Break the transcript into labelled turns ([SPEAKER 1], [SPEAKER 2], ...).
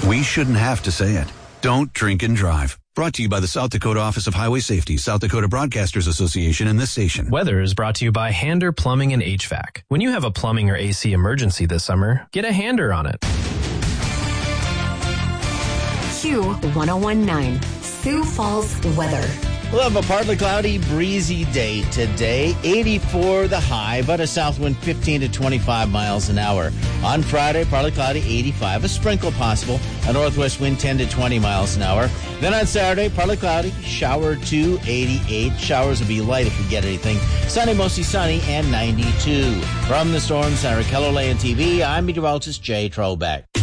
[SPEAKER 1] We shouldn't have to say it. Don't drink and drive. Brought to you by the South Dakota Office of Highway Safety, South Dakota Broadcasters Association, and this station.
[SPEAKER 2] Weather is brought to you by Hander Plumbing and HVAC. When you have a plumbing or AC emergency this summer, get a Hander on it.
[SPEAKER 3] Q1019, Sioux Falls weather.
[SPEAKER 4] We'll have a partly cloudy, breezy day today. 84 the high, but a south wind 15 to 25 miles an hour. On Friday, partly cloudy, 85. A sprinkle possible. A northwest wind 10 to 20 miles an hour. Then on Saturday, partly cloudy, shower 2, 88. Showers will be light if we get anything. Sunday, mostly sunny, and 92. From the Storm Center, Keller Land TV, I'm meteorologist Jay Trobeck.